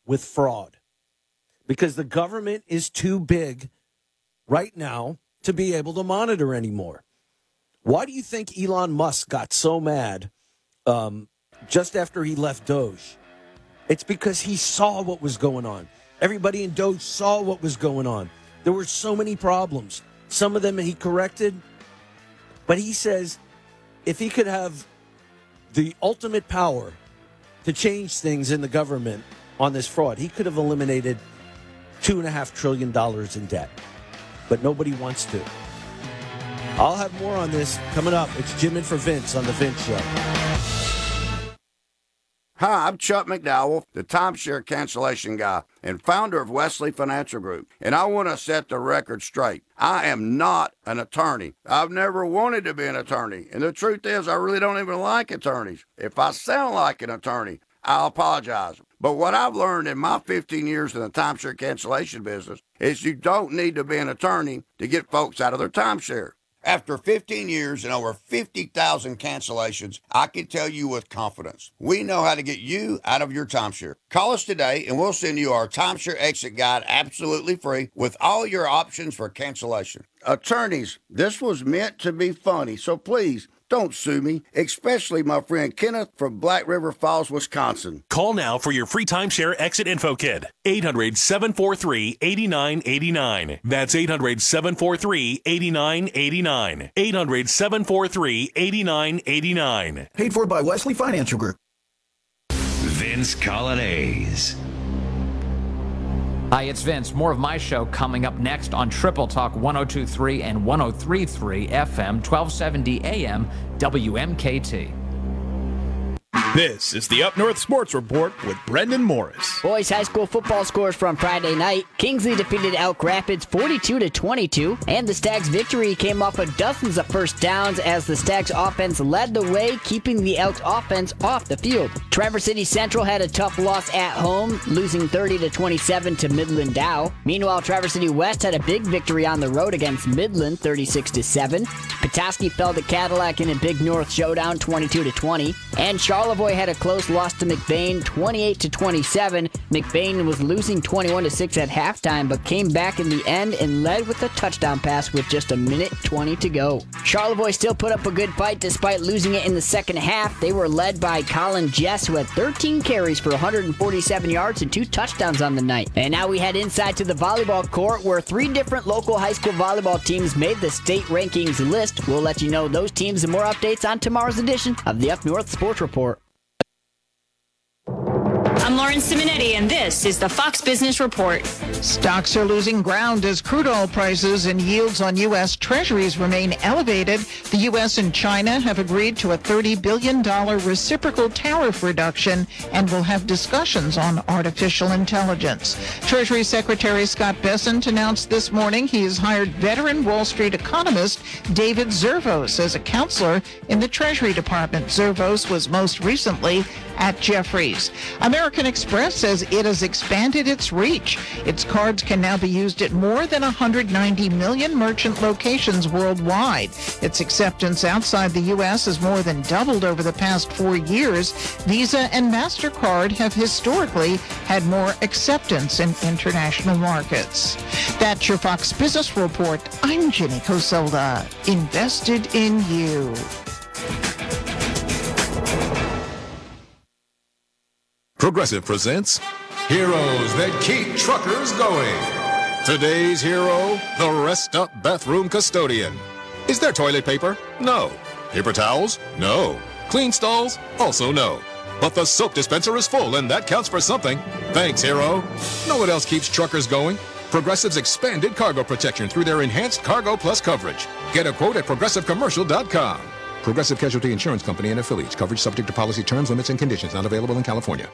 with fraud because the government is too big right now to be able to monitor anymore. Why do you think Elon Musk got so mad just after he left Doge? It's because he saw what was going on. Everybody in Doge saw what was going on. There were so many problems. Some of them he corrected. But he says if he could have the ultimate power to change things in the government on this fraud, he could have eliminated $2.5 trillion in debt. But nobody wants to. I'll have more on this coming up. It's Jim in for Vince on The Vince Show. Hi, I'm Chuck McDowell, the timeshare cancellation guy and founder of Wesley Financial Group. And I want to set the record straight. I am not an attorney. I've never wanted to be an attorney. And the truth is, I really don't even like attorneys. If I sound like an attorney, I'll apologize. But what I've learned in my 15 years in the timeshare cancellation business is you don't need to be an attorney to get folks out of their timeshare. After 15 years and over 50,000 cancellations, I can tell you with confidence, we know how to get you out of your timeshare. Call us today and we'll send you our timeshare exit guide absolutely free with all your options for cancellation. Attorneys, this was meant to be funny, so please don't sue me, especially my friend Kenneth from Black River Falls, Wisconsin. Call now for your free timeshare exit info kit. 800-743-8989. That's 800-743-8989. 800-743-8989. Paid for by Wesley Financial Group. Vince Coglianese. Hi, it's Vince. More of my show coming up next on Triple Talk 102.3 and 103.3 FM, 1270 AM, WMKT. This is the Up North Sports Report with Brendan Morris. Boys high school football scores from Friday night. Kingsley defeated Elk Rapids 42-22, and the Stags' victory came off of dozens of first downs as the Stags' offense led the way, keeping the Elks' offense off the field. Traverse City Central had a tough loss at home, losing 30-27 to Midland Dow. Meanwhile, Traverse City West had a big victory on the road against Midland, 36-7. Petoskey fell to Cadillac in a Big North showdown, 22-20, and Charlevoix had a close loss to McBain, 28-27. McBain was losing 21-6 at halftime, but came back in the end and led with a touchdown pass with just a minute 20 to go. Charlevoix still put up a good fight despite losing it in the second half. They were led by Colin Jess, who had 13 carries for 147 yards and 2 touchdowns on the night. And now we head inside to the volleyball court, where 3 different local high school volleyball teams made the state rankings list. We'll let you know those teams and more updates on tomorrow's edition of the Up North Sports Report. I'm Lauren Simonetti, and this is the Fox Business Report. Stocks are losing ground as crude oil prices and yields on U.S. Treasuries remain elevated. The U.S. and China have agreed to a $30 billion reciprocal tariff reduction and will have discussions on artificial intelligence. Treasury Secretary Scott Bessent announced this morning he has hired veteran Wall Street economist David Zervos as a counselor in the Treasury Department. Zervos was most recently at Jefferies. American Express says it has expanded its reach. Its cards can now be used at more than 190 million merchant locations worldwide. Its acceptance outside the U.S. has more than doubled over the past 4 years. Visa and MasterCard have historically had more acceptance in international markets. That's your Fox Business Report. I'm Jenny Coselda. Invested in you. Progressive presents Heroes That Keep Truckers Going. Today's hero, the Rest Up Bathroom Custodian. Is there toilet paper? No. Paper towels? No. Clean stalls? Also no. But the soap dispenser is full, and that counts for something. Thanks, hero. Know what else keeps truckers going? Progressive's expanded cargo protection through their enhanced Cargo Plus coverage. Get a quote at progressivecommercial.com. Progressive Casualty Insurance Company and affiliates. Coverage subject to policy terms, limits, and conditions. Not available in California.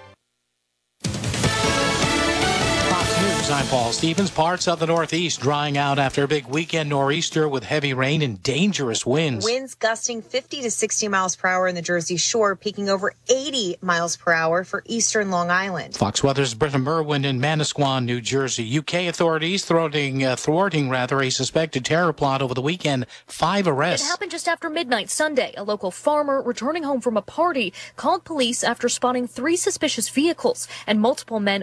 I'm Paul Stevens. Parts of the Northeast drying out after a big weekend nor'easter with heavy rain and dangerous winds. Winds gusting 50 to 60 miles per hour in the Jersey Shore, peaking over 80 miles per hour for eastern Long Island. Fox Weather's Britta Merwin in Manasquan, New Jersey. UK authorities thwarting a suspected terror plot over the weekend. 5 arrests. It happened just after midnight Sunday. A local farmer returning home from a party called police after spotting 3 suspicious vehicles and multiple men